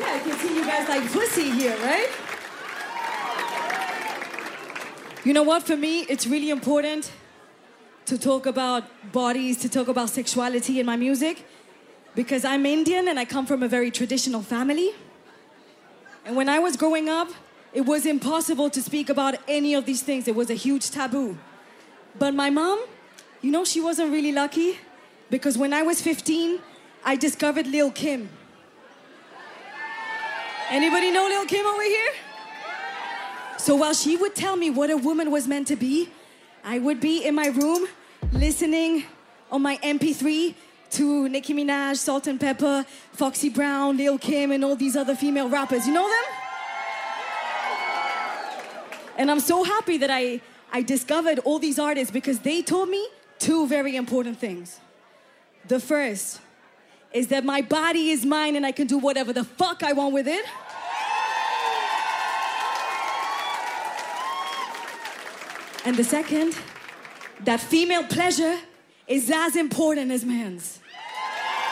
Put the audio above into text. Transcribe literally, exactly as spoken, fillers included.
I can see you guys like pussy here, right? You know what? For me, it's really important to talk about bodies, to talk about sexuality in my music, because I'm Indian and I come from a very traditional family. And when I was growing up, it was impossible to speak about any of these things. It was a huge taboo. But my mom, you know, she wasn't really lucky, because when I was fifteen, I discovered Lil' Kim. Anybody know Lil' Kim over here? So while she would tell me what a woman was meant to be, I would be in my room listening on my M P three to Nicki Minaj, Salt and Pepper, Foxy Brown, Lil' Kim, and all these other female rappers. You know them? And I'm so happy that I, I discovered all these artists, because they told me two very important things. The first is that my body is mine and I can do whatever the fuck I want with it. And the second, that female pleasure is as important as men's.